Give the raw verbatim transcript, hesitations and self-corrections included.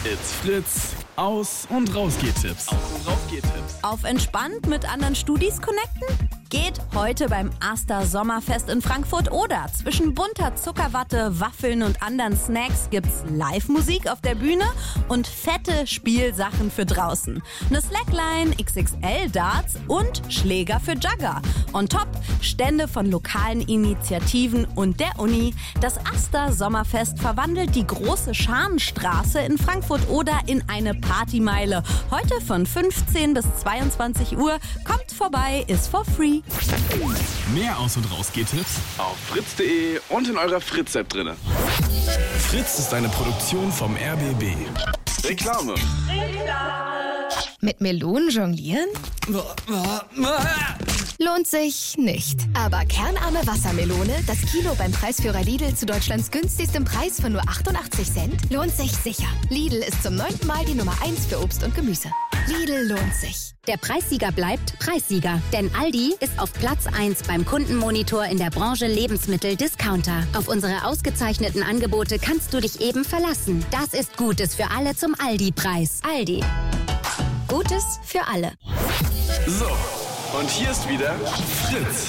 It's Fritz. Aus- und Rausgeht-Tipps. Aus- und Rausgeht-Tipps. Auf entspannt mit anderen Studis connecten? Geht heute beim Aster Sommerfest in Frankfurt oder zwischen bunter Zuckerwatte, Waffeln und anderen Snacks gibt's Live-Musik auf der Bühne und fette Spielsachen für draußen. Eine Slackline, X X L-Darts und Schläger für Jugger. On top Stände von lokalen Initiativen und der Uni. Das Aster Sommerfest verwandelt die große Scharnstraße in Frankfurt oder in eine Partymeile. Heute von fünfzehn bis zweiundzwanzig Uhr. Kommt vorbei, ist for free. Mehr Aus- und Rausgeht-Tipps auf fritz punkt de und in eurer Fritz-App drin. Fritz ist eine Produktion vom R B B. Reklame. Mit Melonen jonglieren? Lohnt sich nicht. Aber kernarme Wassermelone, das Kilo beim Preisführer Lidl zu Deutschlands günstigstem Preis von nur achtundachtzig Cent, lohnt sich sicher. Lidl ist zum neunten Mal die Nummer eins für Obst und Gemüse. Lidl lohnt sich. Der Preissieger bleibt Preissieger, denn Aldi ist auf Platz eins beim Kundenmonitor in der Branche Lebensmittel-Discounter. Auf unsere ausgezeichneten Angebote kannst du dich eben verlassen. Das ist Gutes für alle zum Aldi-Preis. Aldi. Gutes für alle. So, und hier ist wieder Fritz.